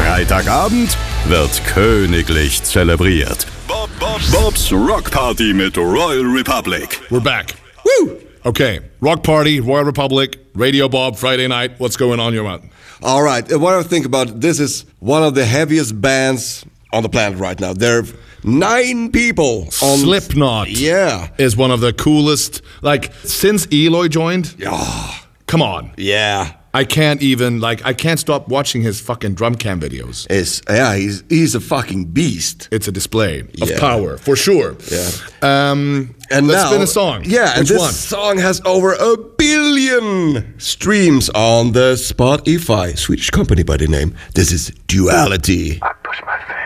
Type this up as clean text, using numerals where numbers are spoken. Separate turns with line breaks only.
Freitagabend wird königlich zelebriert. Bob's Rock Party mit Royal Republic.
We're back. Woo! Okay, Rock Party, Royal Republic, Radio Bob, Friday night. What's going on, your man?
All right, what I think about this is one of the heaviest bands on the planet right now. There are 9 people on...
Slipknot.
Yeah.
Is one of the coolest, like, since Eloy joined.
Yeah.
Come on.
Yeah.
I can't stop watching his fucking drum cam videos.
He's a fucking beast.
It's a display of power, for sure.
Yeah.
And let's
now,
spin a song.
Yeah, and this song has over 1 billion streams on the Spotify. Swedish company by the name. This is Duality.
I push my